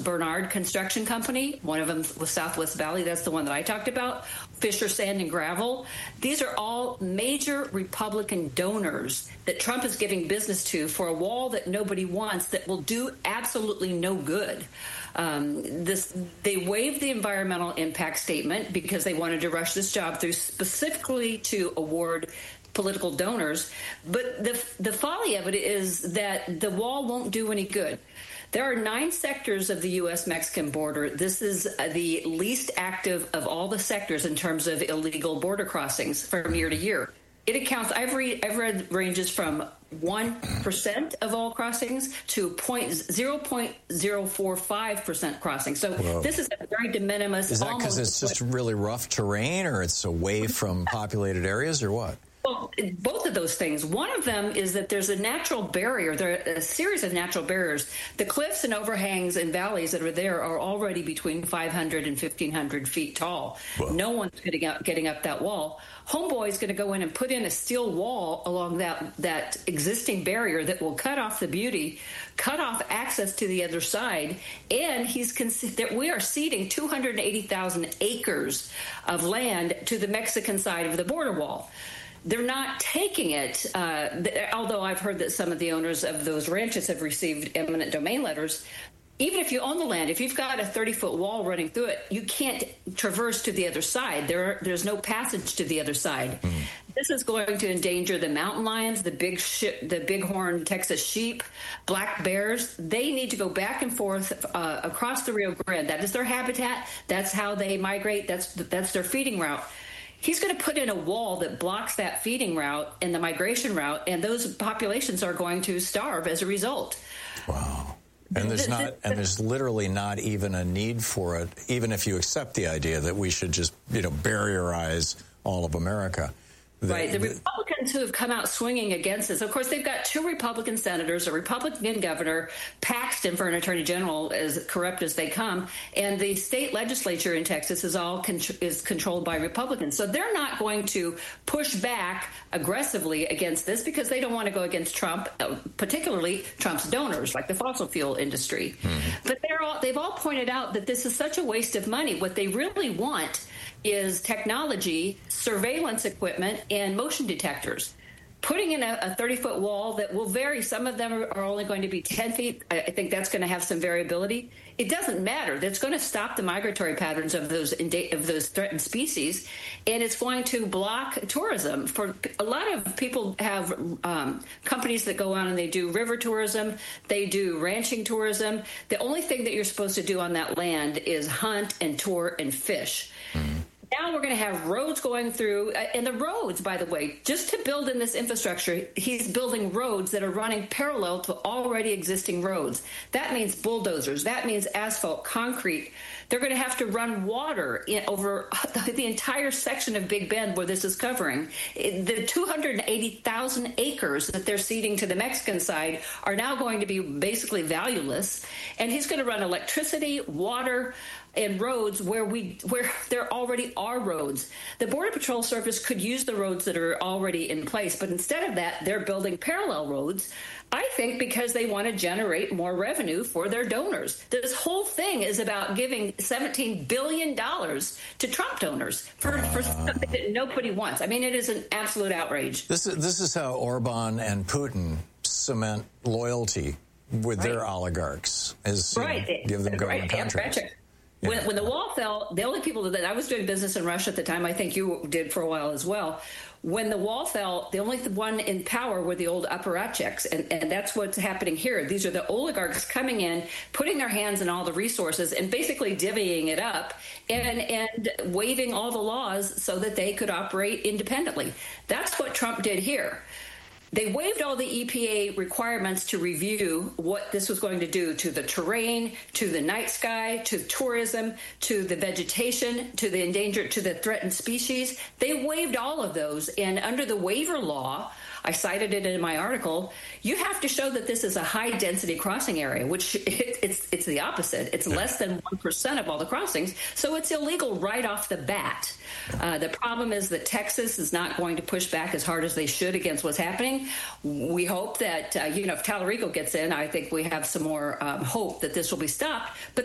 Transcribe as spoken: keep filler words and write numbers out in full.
Bernard Construction Company. One of them was Southwest Valley. That's the one that I talked about. Fisher Sand and Gravel. These are all major Republican donors that Trump is giving business to for a wall that nobody wants, that will do absolutely no good. Um, this they waived the environmental impact statement because they wanted to rush this job through specifically to award political donors. But the the folly of it is that the wall won't do any good. There are nine sectors of the U S Mexican border. This is the least active of all the sectors in terms of illegal border crossings from year to year. It accounts, I've read, I've read ranges from one percent of all crossings to zero point zero four five percent crossings. So Whoa. This is a very de minimis. Is that because it's just really rough terrain, or it's away from populated areas, or what? Well, both of those things. One of them is that there's a natural barrier. There are a series of natural barriers. The cliffs and overhangs and valleys that are there are already between five hundred and fifteen hundred feet tall. Whoa. No one's getting up, getting up that wall. Homeboy is going to go in and put in a steel wall along that, that existing barrier that will cut off the beauty, cut off access to the other side, and he's that we are ceding two hundred eighty thousand acres of land to the Mexican side of the border wall. They're not taking it, uh, although I've heard that some of the owners of those ranches have received eminent domain letters. Even if you own the land, if you've got a thirty-foot wall running through it, you can't traverse to the other side. There, there's no passage to the other side. Mm. This is going to endanger the mountain lions, the big, sh- the bighorn Texas sheep, black bears. They need to go back and forth uh, across the Rio Grande. That is their habitat. That's how they migrate. That's that's their feeding route. He's going to put in a wall that blocks that feeding route and the migration route, and those populations are going to starve as a result. Wow. And there's not, and there's literally not even a need for it, even if you accept the idea that we should just, you know, barrierize all of America. The, right. The, the Republicans who have come out swinging against this, of course, they've got two Republican senators, a Republican governor, Paxton for an attorney general, as corrupt as they come, and the state legislature in Texas is all con- is controlled by Republicans. So they're not going to push back aggressively against this because they don't want to go against Trump, uh, particularly Trump's donors, like the fossil fuel industry. Mm-hmm. But they're all they've all pointed out that this is such a waste of money. What they really want is technology, surveillance equipment, and motion detectors. Putting in a thirty-foot wall that will vary. Some of them are only going to be ten feet. I think that's going to have some variability. It doesn't matter. That's going to stop the migratory patterns of those of those threatened species, and it's going to block tourism. For a lot of people have um, companies that go on and they do river tourism, they do ranching tourism. The only thing that you're supposed to do on that land is hunt and tour and fish. Mm-hmm. Now we're going to have roads going through, and the roads, by the way, just to build in this infrastructure, he's building roads that are running parallel to already existing roads. That means bulldozers. That means asphalt, concrete. They're going to have to run water in, over the entire section of Big Bend where this is covering. The two hundred eighty thousand acres that they're ceding to the Mexican side are now going to be basically valueless. And he's going to run electricity, water, and roads where we where there already are roads. The Border Patrol Service could use the roads that are already in place, but instead of that, they're building parallel roads, I think because they want to generate more revenue for their donors. This whole thing is about giving seventeen billion dollars to Trump donors for, for something that nobody wants. I mean, it is an absolute outrage. This is, this is how Orban and Putin cement loyalty with right. their oligarchs, is right. you know, give them government right. contracts. Yeah. When, when the wall fell, the only people that I was doing business in Russia at the time, I think you did for a while as well. When the wall fell, the only one in power were the old apparatchiks, and, and that's what's happening here. These are the oligarchs coming in, putting their hands in all the resources, and basically divvying it up and, and waiving all the laws so that they could operate independently. That's what Trump did here. They waived all the E P A requirements to review what this was going to do to the terrain, to the night sky, to tourism, to the vegetation, to the endangered, to the threatened species. They waived all of those. And under the waiver law, I cited it in my article, you have to show that this is a high-density crossing area, which it, it's it's the opposite. It's less than one percent of all the crossings, so it's illegal right off the bat. Uh, the problem is that Texas is not going to push back as hard as they should against what's happening. We hope that, uh, you know, if Talarico gets in, I think we have some more um, hope that this will be stopped. But